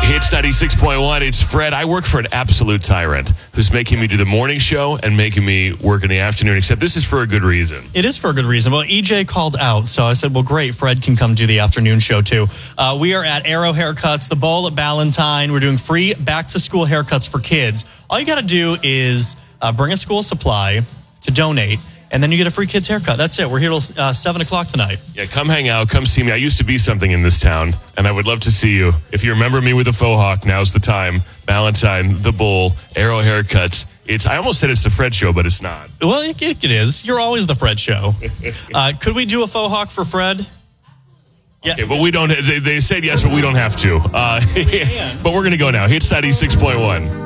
Hits 96.1. It's Fred. I work for an absolute tyrant who's making me do the morning show and making me work in the afternoon, except this is for a good reason. It is for a good reason. Well, EJ called out, so I said, well, great, Fred can come do the afternoon show, too. We are at Arrow Haircuts, the Bowl at Ballantyne. We're doing free back-to-school haircuts for kids. All you got to do is bring a school supply to donate, and then you get a free kid's haircut. That's it. We're here till 7 o'clock tonight. Yeah, come hang out. Come see me. I used to be something in this town, and I would love to see you. If you remember me with a faux hawk, now's the time. Ballantyne, the Bowl, Arrow Haircuts. I almost said it's the Fred Show, but it's not. Well, it is. You're always the Fred Show. Could we do a faux hawk for Fred? Yeah. Okay, but we don't. They said yes, but we don't have to. But we're going to go now. Hits 96.1.